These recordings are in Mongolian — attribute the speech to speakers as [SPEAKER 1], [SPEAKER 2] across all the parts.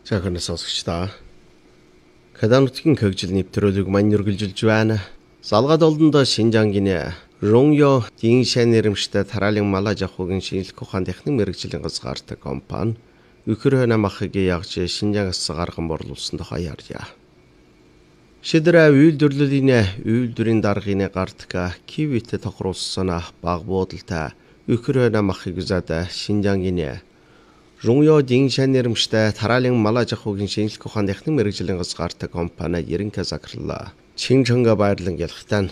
[SPEAKER 1] Цаахны сонсогчдаа Каданутгийн хөгжил нэвтрүүлэг мань үргэлжилж байна. Залгаад олондоо Шинжангийн Руньё Диншан нэрмжтэй тараалын малаж авахын шинжлэх ухааны техник мэргэжлийн газгаартай компани Ukraine махыг ягж Шинжангаас гарган борлуулсан тухай ярья. Шидрэ үйлдвэрийн даргын гартка кивит тохируулсан баг буудалтай Ukraine махыг зад Шинжангийн Руньё Диншан нэрмжтэй тараалын малаж авахын шинжлэх ухааны техник мэргэжлийн газгаартай компани Ерөнхий захирлаа. Чинчанга байрлан ялхтан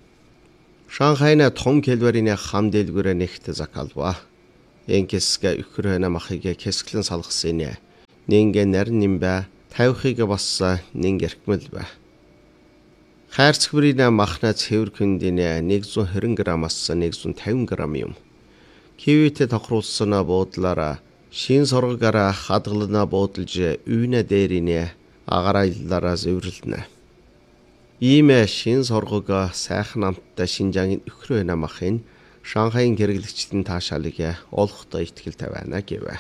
[SPEAKER 1] Шанхайна том кэлбэрийн хам дэлгүүрээ нэгт закалва. Энкэсгэ Ukraine махыг кэсглэн салгасан нингэ нарийн нимбэ тавихыг бас нингэрхмэл ба. Хайрцагбэрийн махна цэвэр күндийн 120 грамаас 150 грамм юм. Кивит тохируулсан буудлаараа шин соргоогаараа хадгална буудалж үйнэ дээрийн агарааллаараа зөвөрлөнө. Ийм шин соргоог сайхан амттай Шинжангийн Ukraine махын Шанхайн хэрэглэгчдийн таашаалыг олохдоо ихтгэл тавиана гэв.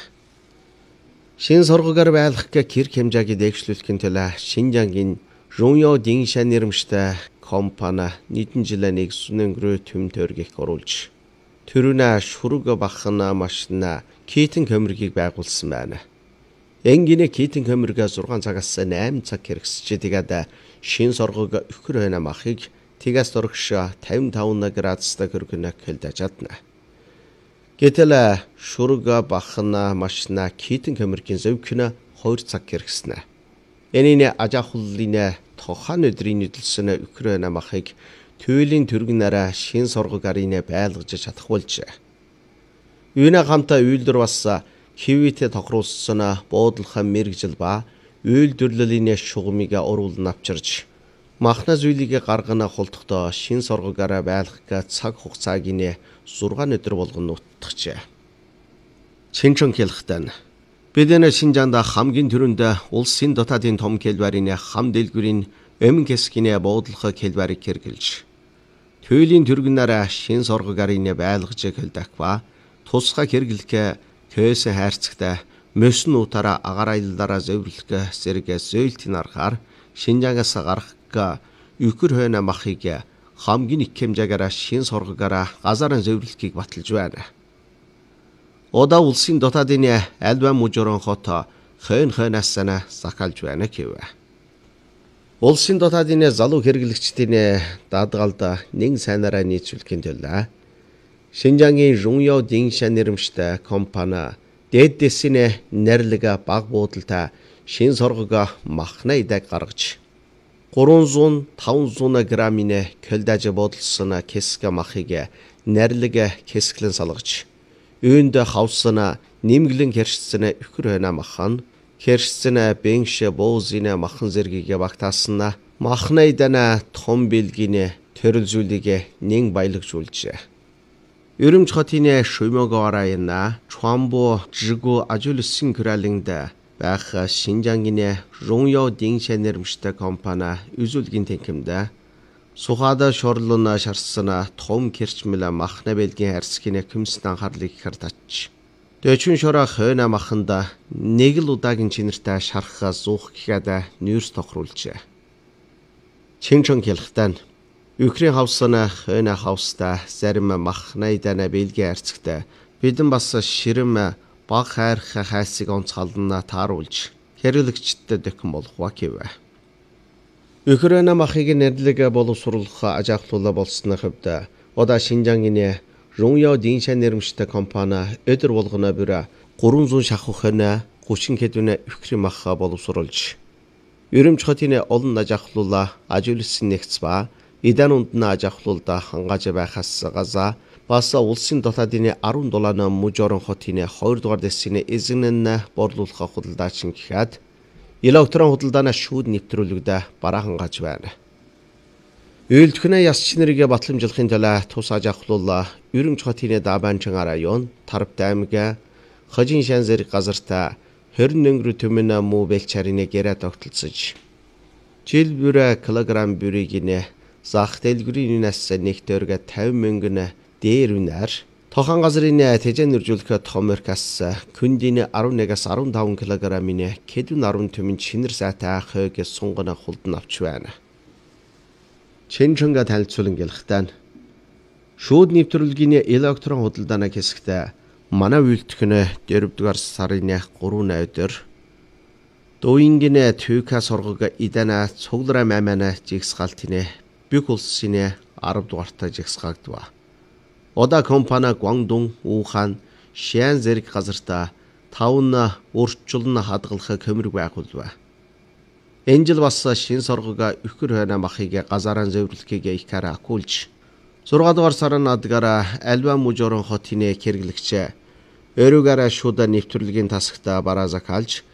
[SPEAKER 1] Шин соргоогоор байлгах гэр хэмжээг дэвшлүүлэхийн тулд Шинжангийн Руньё Диншан нэрмжтэй компани нийтэн жилийн өнгөрөө төм төргийх оруулж төрүнэ шүрэг бахна машина китэн камерыг байгуулсан байна. Энгийнэ китэн камерыг 6 цагаас 8 цаг хэрэгсэж тэгээд шин соргоог Ukraine махыг тгээс дөргш 55 градустай хөргөнө хэлдэж чадна. Гэтэл шүрэг бахна машина китэн камерын зөвхөн 2 цаг хэрэгснэ. Энийн ажаахлын тохан өдрийн нэдэлсэн Ukraine махыг туйлын түргэнараа шин соргоогоор байлгаж чадах болж. Үүнэ хамтаа үйлдвэр бас кивит тохируулсан буудлах мэргэжил ба үйлдвэрлэлийн шугамыг оруулан авчирч махна зүйлийг гаргана холдохдоо шин соргоогоор байлгах цаг хугацааг 6 өдөр болгон нутгажээ. Чинчон хэлэхдээ бид Шинжаанд хамгийн түрүүнд улсын дотаадын том кэлбэрийн хам дэлгүүрийн өмнө хэсгийн буудлах кэлбэрийг хэрэгжилж туйлын түргэнээр шин соргоогоор байлгаж хэлдэг ба тусгай хэрэглэх кэс хайрцагтай мөсөн утаараа агарааллаараа зөвөрлөх зэрэг зөөлтийн аргаар Шинжангаас гарах Ukraine махыг хамгийн их хэмжээгээр шин соргоогоор газарын зөвөрлөхийг баталж байна. Одаа улсын дотаадын альва мужорон хот хойноос закалж байна гэв. Улсын дотаадын залуу хэрэглэгчдийн даатгалд нэг сайнараа нийцүүлэхийн тулд Шинжангийн Руньё Диншан нэрмжтэй компани дээдсийн нэрлэг баг буудалтай шин соргоог махна идэг гаргаж 300-500 граммын кэлдэж бодолсон кэсг махыг нэрлэг кэсглэн салгаж үүнд хавсан нэмгэлэн хэршсэн Ukraine махан хэршсэн бенш боозын махан зэргийг багтаасан махна идана том билгийн төрөлзүүлийг нэн баялагжуулжээ. Ерөмж хотын Шуймогоорайна Чуамбо жигу ажуулсан кралинд байх Шинжангийн Руньё Диншан нэрмжтэй компани үзүүлгийн тэнхимд сухада шорлон шарсан том кэрчмэл махна бэлгийн харьцгийн хүмсэн анхаарлыг хардаач. Дэчүн шороо хойно маханда нэг л удаагийн чинэртэй шарах зуух гэхэд нүүрс тохируулжээ. Чинчон хэлэхдээ Ukraine хавсана хойно хавста зарим махна идана бэлгийн харьцагтай бидэн бас ширэм баг хайрах хайсыг онцгална тааруулж хэрэглэгчдэд дэхэн болох ба гэв. Ukraine махыг нэрлэг боловсруулах ажиглуулаа болсны хувьд одаа Шинжангийн Руньё Диншан нэрмжтэй компани өдөр болгоно бүр 300 шахухны 30 кг Ukraine мах боловсруулж Ерөмж хотын олон ажиглуулаа ажиглуулсан нэгц ба идан ундны ажиглуулда хангаж байхаас газа бас улсын дотаадын 17 мужорон хотын 2 дугаар дэсийн эзэнэн борлуулах худалдаачин гэхэд электронн худалдааны шүүд нэвтрүүлэгдэ бараахан гаж байна. Үйлдвэрийн яс чинэрийг батламжуулахын тулд тус ажиглуулаа Ерөмж хотын Дабанчин район Тарбт аймаг Хожиншан зэрэг газарт 20 өнгөрөө төмөн муу бэлчарины гэрээ тогтолцож жил бүр килограмм бүрийг зах дэлгүүрийн нас нэг төгрөг 50 мянган дээр үнээр Тохон газрын тэжээн нэржүүлэх томеркас күндийн 11-аас 15 кг-ийн кедүн 10 төмөн чинэр сайтай хойг сунгана хулдан авч байна. Чинчунга танилцуулан гэлхтэн. Шууд нэвтрүүлгийн электрон худалдааны хэсэгт манай үйлдэх 4-р сарын 3 өдөр Доингийн төвка сургаг идана цуглара мамана жигсгалтын бүх улсын 10 дугаартай жигсгагдва. Ода компани Гуандун, Ухан, Шиан зэрэг газартаа 5 урьдчилан хадгалах көмөрг байгуулва. Энэ жил бас шин сургаг өхөр хойно махыг газараа зөвлөхийг ихээр акуулж 6 дугаар сарын адгаараа альва мужорон хотын хэрэглэгч өрөөгаараа шууд нэвтрүүлгийн тасагта бараазак алж